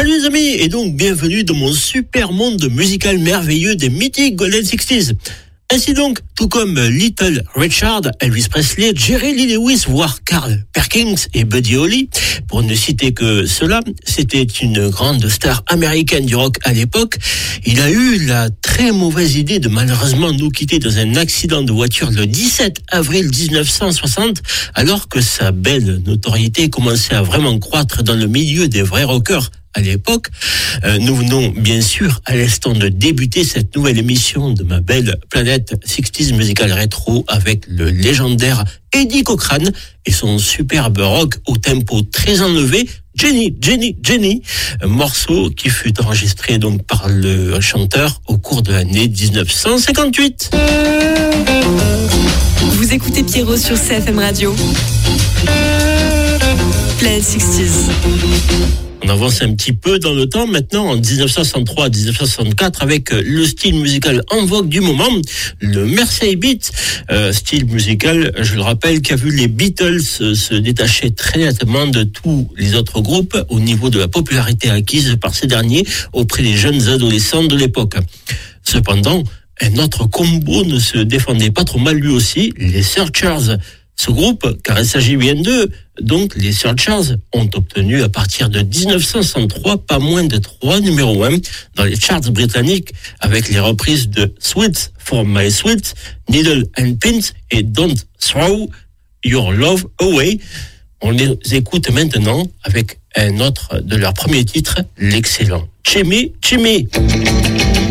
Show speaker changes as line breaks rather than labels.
Salut les amis, et donc bienvenue dans mon super monde musical merveilleux des mythiques Golden Sixties. Ainsi donc, tout comme Little Richard, Elvis Presley, Jerry Lee Lewis, voire Carl Perkins et Buddy Holly, pour ne citer que cela, c'était une grande star américaine du rock à l'époque. Il a eu la très mauvaise idée de malheureusement nous quitter dans un accident de voiture le 17 avril 1960, alors que sa belle notoriété commençait à vraiment croître dans le milieu des vrais rockers à l'époque. Nous venons bien sûr à l'instant de débuter cette nouvelle émission de ma belle planète 60s Musical Retro avec le légendaire Eddie Cochran et son superbe rock au tempo très enlevé, Jenny, Jenny, Jenny, un morceau qui fut enregistré donc par le chanteur au cours de l'année 1958.
Vous écoutez Pierrot sur CFM Radio. Planète 60s.
On avance un petit peu dans le temps maintenant, en 1963 à 1964, avec le style musical en vogue du moment, le Mersey Beat, style musical, je le rappelle, qui a vu les Beatles se détacher très nettement de tous les autres groupes au niveau de la popularité acquise par ces derniers auprès des jeunes adolescents de l'époque. Cependant, un autre combo ne se défendait pas trop mal lui aussi, les Searchers. Ce groupe, car il s'agit bien d'eux, donc les Searchers, ont obtenu à partir de 1963 pas moins de 3 numéros 1 dans les charts britanniques avec les reprises de Sweet for My Sweet, Needle and Pins et Don't Throw Your Love Away. On les écoute maintenant avec un autre de leurs premiers titres, l'excellent Chimmy Chimmy.